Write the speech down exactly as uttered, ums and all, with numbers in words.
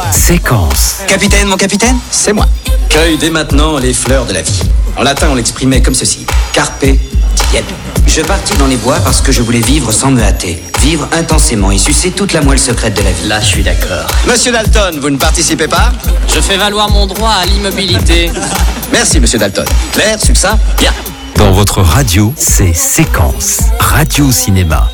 Séquence. Capitaine, mon capitaine, C'est moi. cueille dès maintenant les fleurs de la vie. En latin, on l'exprimait comme ceci. Carpe diem. Je partis dans les bois parce que je voulais vivre sans me hâter. Vivre intensément et sucer toute la moelle secrète de la vie. Là, je suis d'accord. Monsieur Dalton, vous ne participez pas? Je fais valoir mon droit à l'immobilité. Merci, monsieur Dalton. Clair, succinct, bien. Dans votre radio, c'est Séquence. Radio Cinéma.